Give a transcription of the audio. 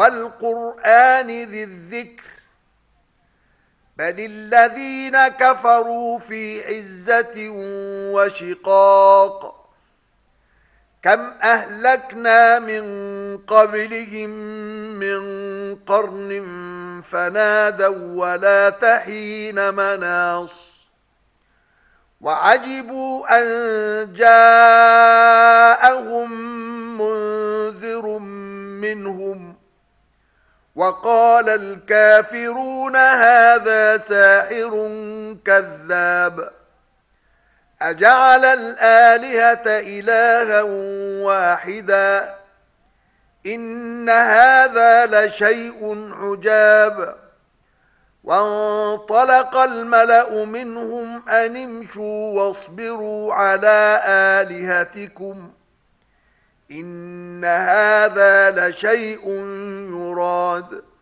والقرآن ذي الذكر بل الذين كفروا في عزة وشقاق كم أهلكنا من قبلهم من قرن فنادوا ولا تحين مناص وعجبوا أن جاءهم منذر منهم وقال الكافرون هذا ساحر كذاب أجعل الآلهة إلها واحدا إن هذا لشيء عجاب وانطلق الملأ منهم أن امشوا واصبروا على آلهتكم إن هذا لشيء يراد